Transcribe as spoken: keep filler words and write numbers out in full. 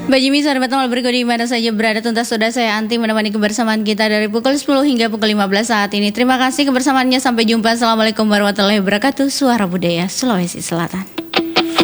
Mbak Jimmy, sahabat Amal berikut di mana saja berada, tuntas sudah saya Anti menemani kebersamaan kita dari pukul sepuluh hingga pukul lima belas saat ini. Terima kasih kebersamaannya, sampai jumpa. Assalamualaikum warahmatullahi wabarakatuh. Suara Budaya Sulawesi Selatan.